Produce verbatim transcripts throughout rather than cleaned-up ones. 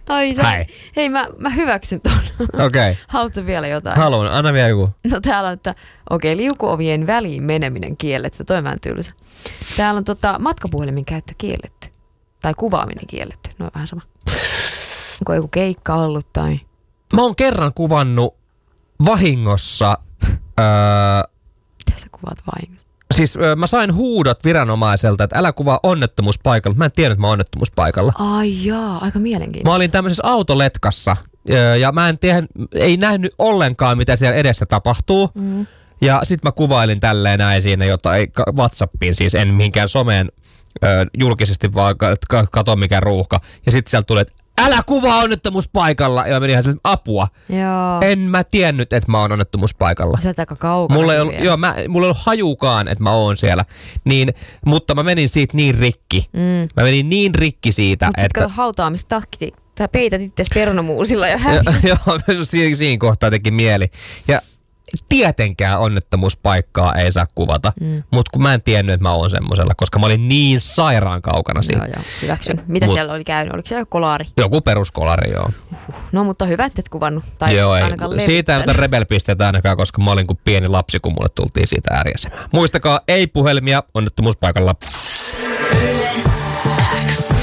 Ai se, Häi. hei mä, mä hyväksyn ton. Okei. Okay. Haluatko vielä jotain? Haluan, anna vielä joku. No täällä on, että okei, okay, liukuovien väliin meneminen kielletty. Toi on vähän tylsä. Täällä on tota, matkapuhelimen käyttö kielletty. Tai kuvaaminen kielletty. No vähän sama. Onko joku keikka ollut tai... Mä oon kerran kuvannut vahingossa... öö, Mitä sä kuvaat vahingossa? Siis öö, mä sain huudot viranomaiselta, että älä kuvaa onnettomuuspaikalla. Mä en tiennyt, että mä oon onnettomuuspaikalla. Ai jaa, aika mielenkiintoista. Mä olin tämmöisessä autoletkassa öö, ja mä en tiedä, ei nähnyt ollenkaan, mitä siellä edessä tapahtuu. Mm. Ja sit mä kuvailin tälleen näin siinä jotain WhatsAppiin, siis en mihinkään someen öö, julkisesti, vaan kato mikä ruuhka. Ja sit sieltä tuli, että älä kuvaa onnettomuuspaikalla! Ja mä menin ihan sen apua. Joo. En mä tiennyt, että mä oon onnettomuuspaikalla. Sä oot aika kaukana. Mulla ei ollut, joo, mä, mulla ei ollut hajukaan, että mä oon siellä. Niin, mutta mä menin siitä niin rikki. Mm. Mä menin niin rikki siitä, Mut sit että... kato hautaamistakti. Sä peität itse perunamuusilla ja häviät. Joo, siinä, siinä kohtaa teki mieli. Ja tietenkään onnettomuuspaikkaa ei saa kuvata, mm. mutta kun mä en tiennyt, että mä oon semmosella, koska mä olin niin sairaan kaukana siitä. Joo, joo, hyväksyn. Mitä Mut, siellä oli käynyt? Oliko siellä kolari? Joku peruskolari, joo. Uhuh. No, mutta hyvä, että et kuvannut. Tai joo, ei. Siitä ei ota rebelpisteitä ainakaan, koska mä olin kuin pieni lapsi, kun mulle tultiin siitä ääriäsemään. Muistakaa, ei puhelimia onnettomuuspaikalla. Yle X.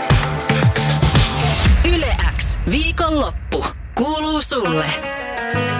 Yle X. Viikonloppu. Kuuluu sulle.